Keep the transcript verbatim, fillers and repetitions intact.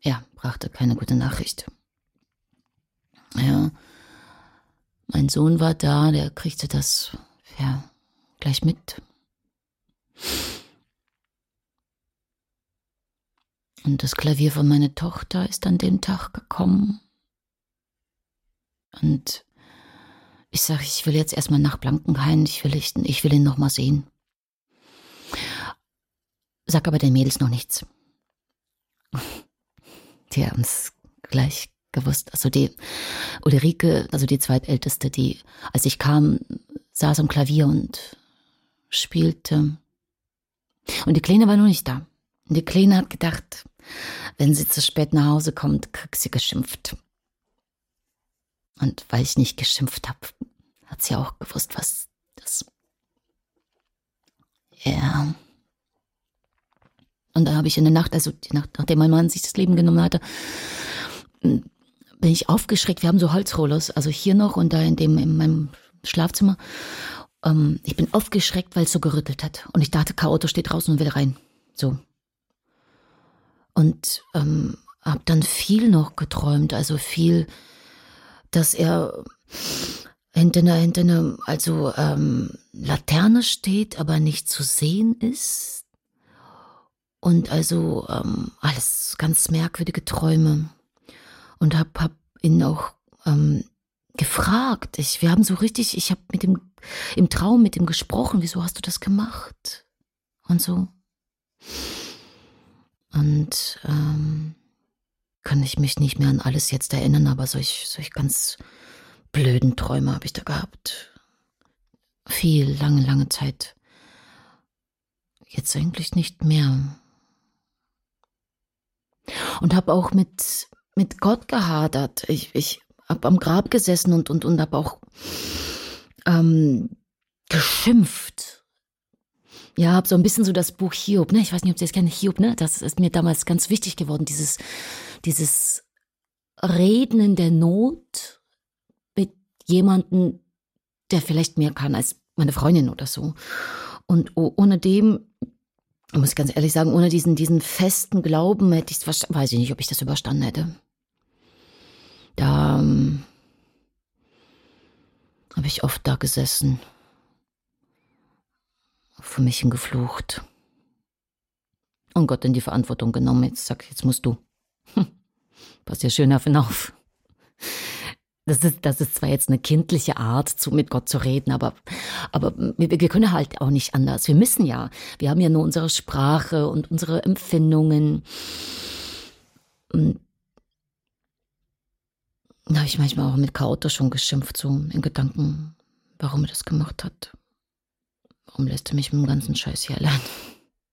ja, brachte keine gute Nachricht. Ja, mein Sohn war da, der kriegte das, ja, gleich mit. Und das Klavier von meiner Tochter ist an dem Tag gekommen. Und ich sage, ich will jetzt erstmal nach Blankenhain, ich will, ich, ich will ihn noch mal sehen. Sag aber den Mädels noch nichts. Die haben es gleich gewusst. Also die Ulrike, also die zweitälteste, die, als ich kam, saß am Klavier und spielte. Und die Kleine war noch nicht da. Und die Kleine hat gedacht, wenn sie zu spät nach Hause kommt, kriegt sie geschimpft. Und weil ich nicht geschimpft habe, hat sie auch gewusst, was das... Ja... Und da habe ich in der Nacht, also die Nacht, nachdem mein Mann sich das Leben genommen hatte, bin ich aufgeschreckt. Wir haben so Holzrollers, also hier noch und da in dem in meinem Schlafzimmer. Ähm, ich bin aufgeschreckt, weil es so gerüttelt hat. Und ich dachte, K-Auto steht draußen und will rein. So. Und ähm, habe dann viel noch geträumt, also viel, dass er hinter einer, hinter einer also, ähm, Laterne steht, aber nicht zu sehen ist. Und also ähm, alles ganz merkwürdige Träume. Und hab, hab ihn auch ähm, gefragt. Ich, wir haben so richtig, ich habe mit dem im Traum mit ihm gesprochen. Wieso hast du das gemacht? Und so. Und ähm, kann ich mich nicht mehr an alles jetzt erinnern, aber solch, solch ganz blöden Träume habe ich da gehabt. Viel, lange, lange Zeit. Jetzt eigentlich nicht mehr. Und habe auch mit, mit Gott gehadert. Ich, ich habe am Grab gesessen und, und, und habe auch ähm, geschimpft. Ja, habe so ein bisschen so das Buch Hiob, ne? Ich weiß nicht, ob Sie das kennen, Hiob, ne? Das ist mir damals ganz wichtig geworden, dieses, dieses Reden in der Not mit jemandem, der vielleicht mehr kann als meine Freundin oder so. Und ohne dem, ich muss ganz ehrlich sagen, ohne diesen, diesen festen Glauben hätte ich es, weiß ich nicht, ob ich das überstanden hätte. Da ähm, habe ich oft da gesessen, für mich hingeflucht und Gott in die Verantwortung genommen. Jetzt sag, jetzt musst du. Hm, pass ja schön auf ihn auf. Das ist, das ist zwar jetzt eine kindliche Art, zu, mit Gott zu reden, aber, aber wir, wir können halt auch nicht anders. Wir müssen ja. Wir haben ja nur unsere Sprache und unsere Empfindungen. Und da habe ich manchmal auch mit K-Auto schon geschimpft, so in Gedanken, warum er das gemacht hat. Warum lässt er mich mit dem ganzen Scheiß hier allein?